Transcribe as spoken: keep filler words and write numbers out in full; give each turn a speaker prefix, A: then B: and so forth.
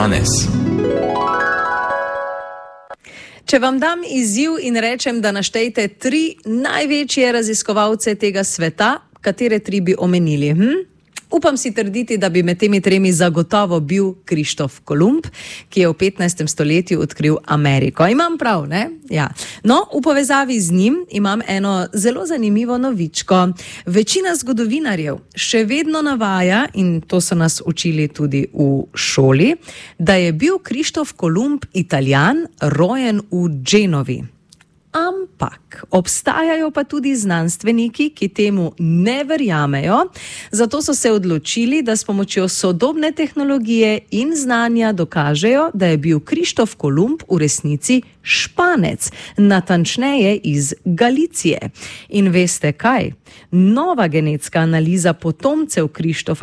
A: danes.
B: Če vam dam izziv in rečem, da naštejte tri največje raziskovalce tega sveta, katere tri bi omenili? Hm? Upam si trditi, da bi med temi tremi zagotovo bil Krištof Kolumb, ki je v petnajstem stoletju odkril Ameriko. Imam prav, ne? Ja. No, v povezavi z njim imam eno zelo zanimivo novičko. Večina zgodovinarjev še vedno navaja, in to so nas učili tudi v šoli, da je bil Krištof Kolumb Italijan, rojen v Genovi. Ampak obstajajo pa tudi znanstveniki, ki temu ne verjamejo, zato so se odločili, da s pomočjo sodobne tehnologije in znanja dokažejo, da je bil Krištof Kolumb v resnici Španec, natančneje iz Galicije. In veste kaj? Nova genetska analiza potomcev Krištofa